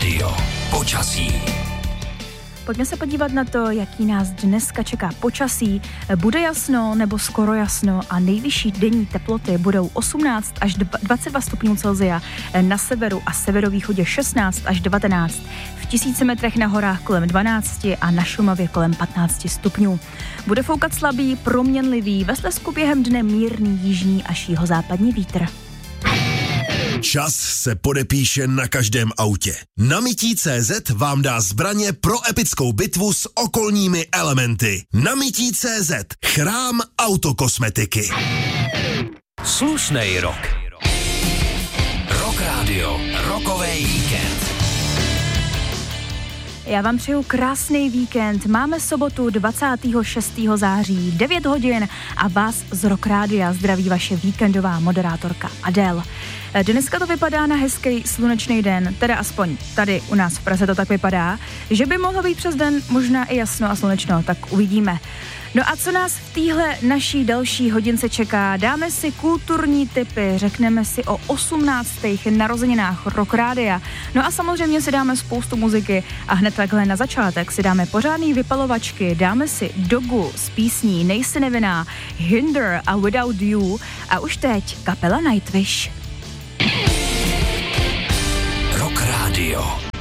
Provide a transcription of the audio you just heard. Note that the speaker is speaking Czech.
Rádio. Počasí. Pojďme se podívat na to, jaký nás dneska čeká počasí. Bude jasno nebo skoro jasno a nejvyšší denní teploty budou 18 až 22 stupňů Celsia, na severu a severovýchodě 16 až 19, v 1000 metrech na horách kolem 12 a na Šumavě kolem 15 stupňů. Bude foukat slabý, proměnlivý, ve Slezsku během dne mírný jižní až jihozápadní vítr. Čas se podepíše na každém autě. Namití.cz vám dá zbraně pro epickou bitvu s okolními elementy. Namití.cz. Chrám autokosmetiky. Slušnej rok. Rock Radio. Rokovej víkend. Já vám přeju krásný víkend. Máme sobotu 26. září, 9 hodin a vás z Rock Rádia zdraví vaše víkendová moderátorka Adele. Dneska to vypadá na hezký slunečný den, teda aspoň tady u nás v Praze to tak vypadá, že by mohlo být přes den možná i jasno a slunečno, tak uvidíme. No a co nás v téhle naší další hodince čeká? Dáme si kulturní tipy, řekneme si o 18. narozeninách Rock Rádia. No a samozřejmě si dáme spoustu muziky a hned takhle na začátek si dáme pořádný vypalovačky, dáme si Dogu z písní Nejsi nevinná, Hinder a Without You a už teď kapela Nightwish. Rock Radio.